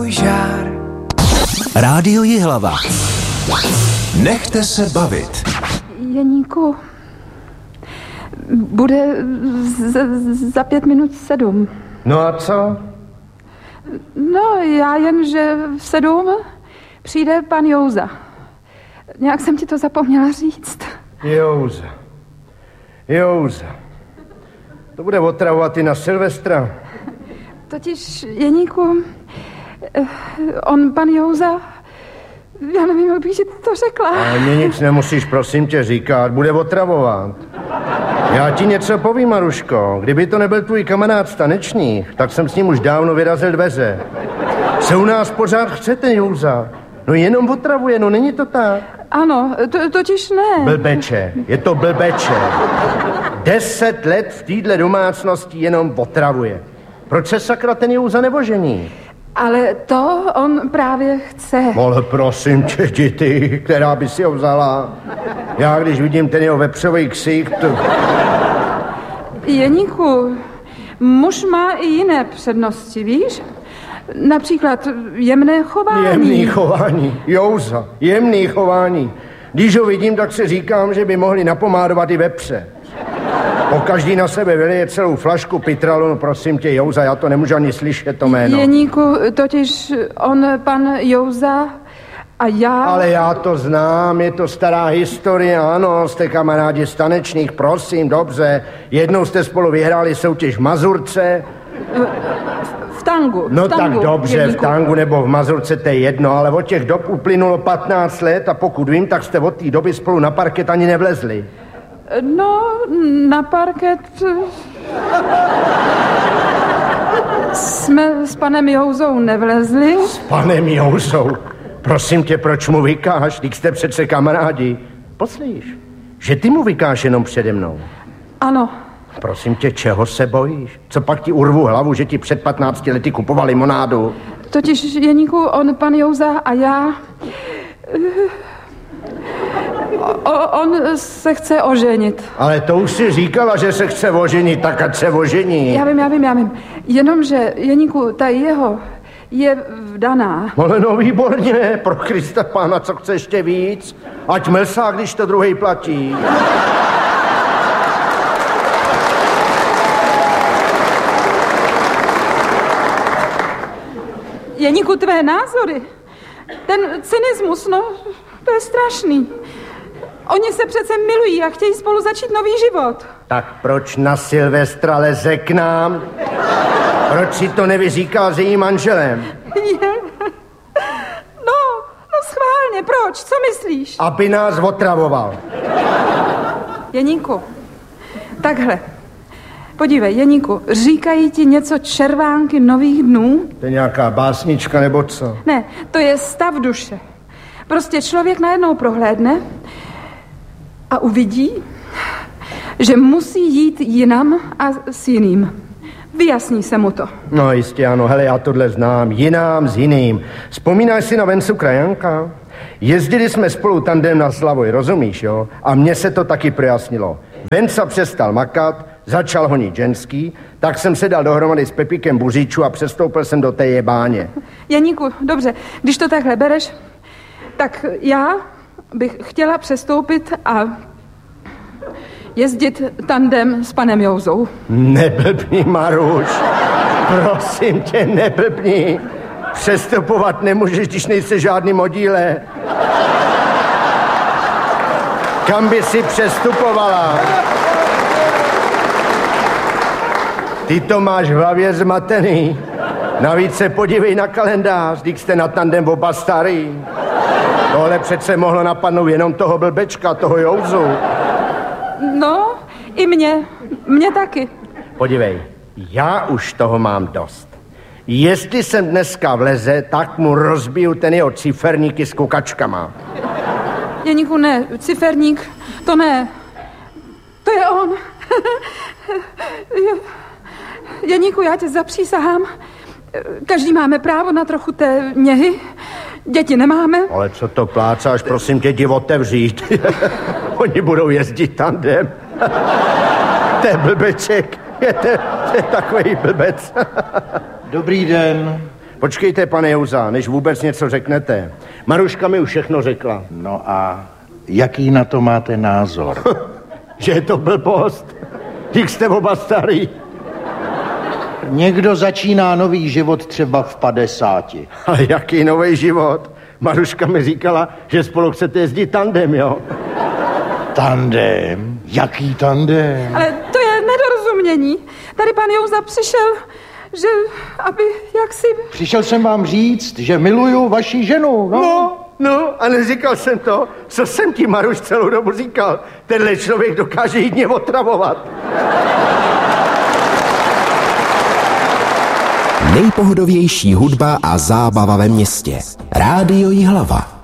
Žár. Rádio Jihlava. Nechte se bavit. Jeníku, bude za 5 minut 7. No a co? No, já jen, že v 7 přijde pan Jouza. Nějak jsem ti to zapomněla říct. Jouza. To bude otravovat i na Silvestra. Totiž, Jeníku, pan Jouza, já nevím, jak bych ti to řekla. Ale mě nic nemusíš, prosím tě, říkat, bude otravovat. Já ti něco povím, Maruško. Kdyby to nebyl tvůj kamarád z tanečních, tak jsem s ním už dávno vyrazil dveře. Co u nás pořád chcete, Jouza? No jenom otravuje, no není to tak? Ano, totiž ne. Blbeče, je to blbeče. 10 let v téhle domácnosti jenom otravuje. Proč se sakra ten Jouza nevožení? Ale to on právě chce. Ale prosím tě, děti, která by si ho vzala. Já, když vidím ten jeho vepřový ksík, to... Jeníku, muž má i jiné přednosti, víš? Například jemné chování. Jemný chování, Jouza, jemný chování. Když ho vidím, tak si říkám, že by mohli napomádovat i vepře. Každý na sebe vylije celou flašku pitralu, no prosím tě, Jouza, já to nemůžu ani slyšet, to jméno. Jeníku, totiž pan Jouza a já... Ale já to znám, je to stará historie, ano, jste kamarádi z tanečních, prosím, dobře. Jednou jste spolu vyhráli soutěž v Mazurce. V tangu. No v tangu, tak dobře, Jeníku. V tangu nebo v Mazurce, to je jedno, ale od těch dob uplynulo 15 let a pokud vím, tak jste od té doby spolu na parket ani nevlezli. No, na parket jsme s panem Jouzou nevlezli. S panem Jouzou? Prosím tě, proč mu vykáš? Když jste přece kamarádi. Poslíš, že ty mu vykáš jenom přede mnou. Ano. Prosím tě, čeho se bojíš? Co pak ti urvu hlavu, že ti před 15 lety kupoval limonádu? Totiž, Jeníku, pan Jouza a já... On se chce oženit. Ale to už si říkala, že se chce oženit, tak ať se ožení. Já vím. Jenomže, Jeníku, ta jeho je vdaná. Ale no výborně, pro Krista Pána, co chce ještě víc? Ať mlsá, když to druhej platí. Jeníku, tvé názory, ten cynismus, no, to je strašný. Oni se přece milují a chtějí spolu začít nový život. Tak proč na Silvestra leze k nám? Proč si to nevyříká s jejím manželem? No schválně, proč? Co myslíš? Aby nás otravoval. Jeníku, takhle. Podívej, Jeníku, říkají ti něco červánky nových dnů? To je nějaká básnička nebo co? Ne, to je stav duše. Prostě člověk najednou prohlédne a uvidí, že musí jít jinam a s jiným. Vyjasní se mu to. No jistě ano, hele, já tohle znám. Jinám s jiným. Vzpomínáš si na Vencu Krajanka? Jezdili jsme spolu tandem na Slavoj, rozumíš, jo? A mně se to taky projasnilo. Venca přestal makat, začal honit ženský, tak jsem se dal dohromady s Pepíkem Buříčů a přestoupil jsem do té jebáně. Janíku, dobře, když to takhle bereš, tak já bych chtěla přestoupit a jezdit tandem s panem Jouzou. Neblbni, Maruš. Prosím tě, neblbni. Přestupovat nemůžeš, když nejsi žádný modíle. Kam by si přestupovala? Ty to máš v hlavě zmatený. Navíc se podívej na kalendář, když jste na tandem oba starý. Tohle přece mohlo napadnout jenom toho blbečka, toho Jouzu. No, i mě taky. Podívej, já už toho mám dost. Jestli jsem dneska vleze, tak mu rozbiju ten jeho ciferníky s kukačkama. Jeníku, ne, ciferník, to ne. To je on. Jeníku, já tě zapřísahám. Každý máme právo na trochu té něhy. Děti nemáme. Ale co to plácáš, prosím tě, jdi otevřít. Oni budou jezdit tandem. To je blbeček. To je takový blbec. Dobrý den. Počkejte, pane Jouza, než vůbec něco řeknete. Maruška mi už všechno řekla. No a jaký na to máte názor? Že je to blbost. Dík jste oba starý. Někdo začíná nový život třeba v 50. Ale jaký nový život? Maruška mi říkala, že spolu chcete jezdit tandem, jo? Tandem? Jaký tandem? Ale to je nedorozumění. Tady pan Jouza přišel, že aby jaksi... Přišel jsem vám říct, že miluju vaši ženu, no. No, a neříkal jsem to, co jsem ti, Maruš, celou dobu říkal. Tenhle člověk dokáže jít otravovat. Nejpohodovější hudba a zábava ve městě. Rádio Jihlava.